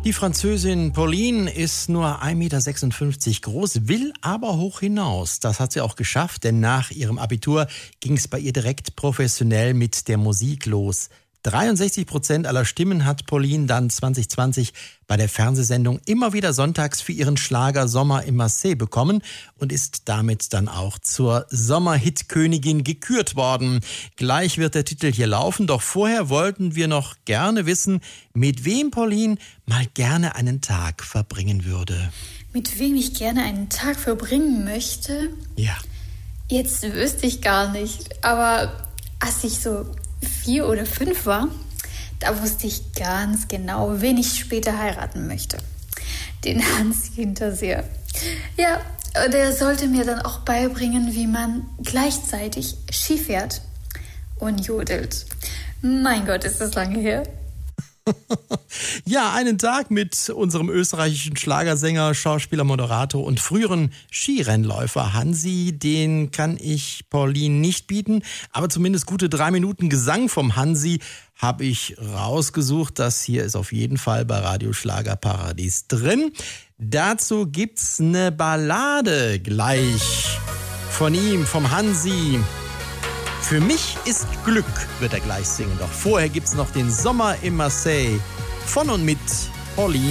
Die Französin Pauline ist nur 1,56 Meter groß, will aber hoch hinaus. Das hat sie auch geschafft, denn nach ihrem Abitur ging es bei ihr direkt professionell mit der Musik los. 63% aller Stimmen hat Pauline dann 2020 bei der Fernsehsendung immer wieder sonntags für ihren Schlager Sommer im Marseille bekommen und ist damit dann auch zur Sommerhitkönigin gekürt worden. Gleich wird der Titel hier laufen, doch vorher wollten wir noch gerne wissen, mit wem Pauline mal gerne einen Tag verbringen würde. Mit wem ich gerne einen Tag verbringen möchte? Ja. Jetzt wüsste ich gar nicht, aber als ich so 4 oder 5 war, da wusste ich ganz genau, wen ich später heiraten möchte. Den Hans Hinterseer. Ja, der sollte mir dann auch beibringen, wie man gleichzeitig Ski fährt und jodelt. Mein Gott, ist das lange her. Ja, einen Tag mit unserem österreichischen Schlagersänger, Schauspieler, Moderator und früheren Skirennläufer Hansi, den kann ich Pauline nicht bieten, aber zumindest gute 3 Minuten Gesang vom Hansi habe ich rausgesucht. Das hier ist auf jeden Fall bei Radio Schlagerparadies drin. Dazu gibt's eine Ballade gleich von ihm, vom Hansi. Für mich ist Glück, wird er gleich singen. Doch vorher gibt's noch den Sommer in Marseille von und mit Pauline.